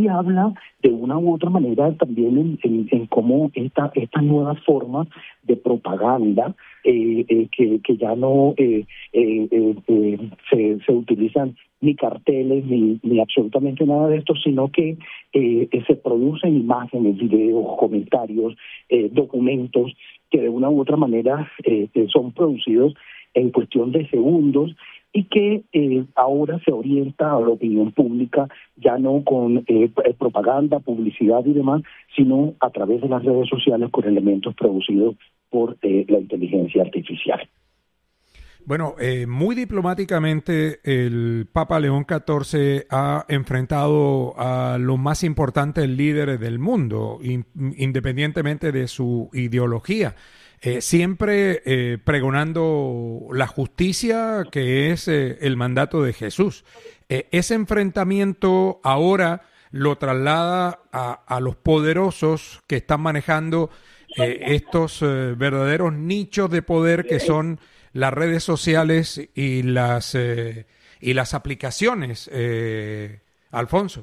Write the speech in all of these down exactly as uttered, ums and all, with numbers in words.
y habla de una u otra manera también en, en, en cómo esta, estas nuevas formas de propaganda eh, eh, que, que ya no eh, eh, eh, eh, se, se utilizan ni carteles ni, ni absolutamente nada de esto, sino que eh, se producen imágenes, videos, comentarios, eh, documentos que de una u otra manera eh, son producidos en cuestión de segundos y que eh, ahora se orienta a la opinión pública ya no con eh, propaganda, publicidad y demás, sino a través de las redes sociales con elementos producidos por eh, la inteligencia artificial. Bueno, eh, muy diplomáticamente el Papa León catorce ha enfrentado a los más importantes líderes del mundo, in, independientemente de su ideología, eh, siempre eh, pregonando la justicia que es eh, el mandato de Jesús. Eh, ese enfrentamiento ahora lo traslada a, a los poderosos que están manejando eh, estos eh, verdaderos nichos de poder que son las redes sociales y las eh, y las aplicaciones, eh, Alfonso.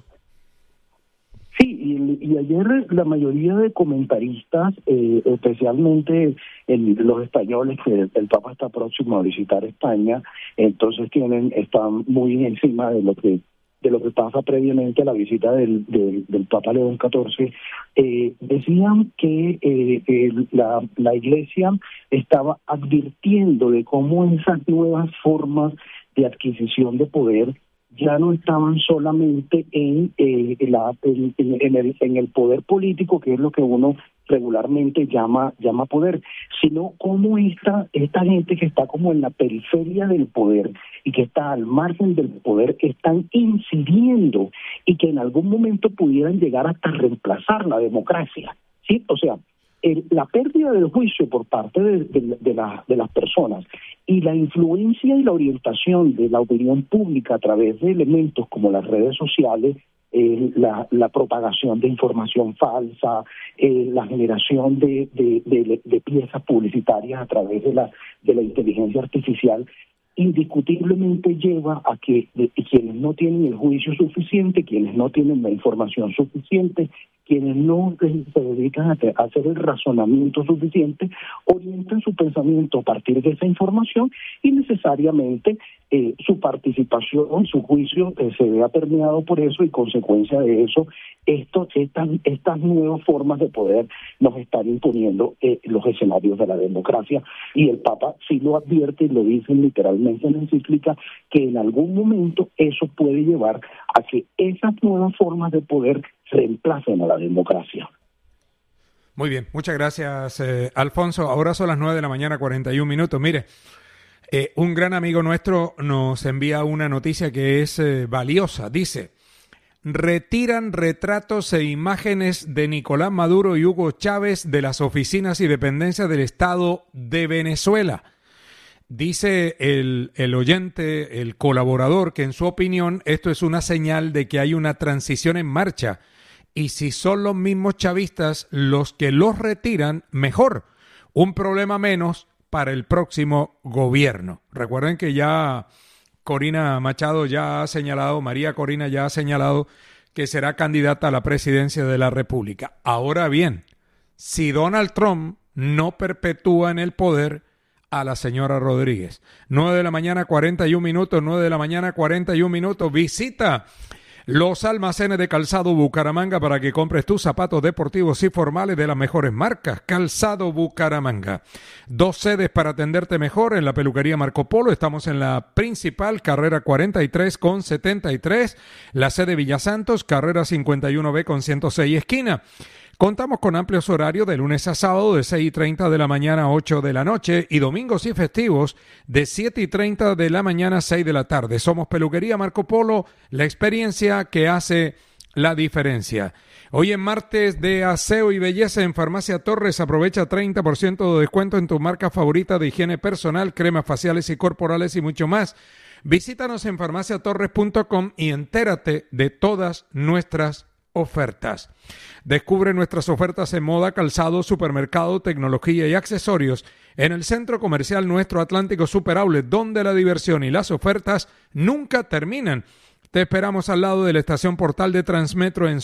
Sí, y, y ayer la mayoría de comentaristas, eh, especialmente el, los españoles, que el, el Papa está próximo a visitar España, entonces tienen están muy encima de lo que de lo que pasa previamente a la visita del, del, del Papa León catorce, eh, decían que eh, el, la, la Iglesia estaba advirtiendo de cómo esas nuevas formas de adquisición de poder ya no estaban solamente en, eh, la, en, en, el, en el poder político, que es lo que uno regularmente llama llama poder, sino cómo esta, esta gente que está como en la periferia del poder y que está al margen del poder, están incidiendo y que en algún momento pudieran llegar hasta reemplazar la democracia, ¿sí? O sea, el, la pérdida del juicio por parte de, de, de, la, de las personas y la influencia y la orientación de la opinión pública a través de elementos como las redes sociales, eh, la, la propagación de información falsa, eh, la generación de, de, de, de piezas publicitarias a través de la, de la inteligencia artificial, indiscutiblemente lleva a que de, quienes no tienen el juicio suficiente, quienes no tienen la información suficiente, quienes no se dedican a, te, a hacer el razonamiento suficiente, orientan su pensamiento a partir de esa información y necesariamente eh, su participación, su juicio eh, se vea permeado por eso y consecuencia de eso, esto, estas, estas nuevas formas de poder nos están imponiendo eh, los escenarios de la democracia, y el Papa sí lo advierte y lo dice literalmente en la encíclica, que en algún momento eso puede llevar a que esas nuevas formas de poder reemplacen a la democracia. Muy bien, muchas gracias, eh, Alfonso. Ahora son las nueve de la mañana, cuarenta y un minutos. Mire, eh, un gran amigo nuestro nos envía una noticia que es eh, valiosa. Dice: retiran retratos e imágenes de Nicolás Maduro y Hugo Chávez de las oficinas y dependencias del Estado de Venezuela. Dice el, el oyente, el colaborador, que en su opinión esto es una señal de que hay una transición en marcha. Y si son los mismos chavistas los que los retiran, mejor. Un problema menos para el próximo gobierno. Recuerden que ya Corina Machado ya ha señalado, María Corina ya ha señalado que será candidata a la presidencia de la República. Ahora bien, si Donald Trump no perpetúa en el poder a la señora Rodríguez. nueve de la mañana, cuarenta y un minutos, nueve de la mañana, cuarenta y un minutos. Visita los almacenes de Calzado Bucaramanga para que compres tus zapatos deportivos y formales de las mejores marcas. Calzado Bucaramanga. Dos sedes para atenderte mejor en la peluquería Marco Polo. Estamos en la principal, carrera cuarenta y tres con setenta y tres. La sede Villa Santos, carrera cincuenta y uno B con ciento seis esquina. Contamos con amplios horarios de lunes a sábado de seis y treinta de la mañana a ocho de la noche y domingos y festivos de siete y treinta de la mañana a seis de la tarde. Somos Peluquería Marco Polo, la experiencia que hace la diferencia. Hoy en martes de aseo y belleza en Farmacia Torres, aprovecha treinta por ciento de descuento en tu marca favorita de higiene personal, cremas faciales y corporales y mucho más. Visítanos en farmacia torres punto com y entérate de todas nuestras ofertas. Descubre nuestras ofertas en moda, calzado, supermercado, tecnología y accesorios en el Centro Comercial Nuestro Atlántico Super Outlet, donde la diversión y las ofertas nunca terminan. Te esperamos al lado de la estación Portal de Transmetro en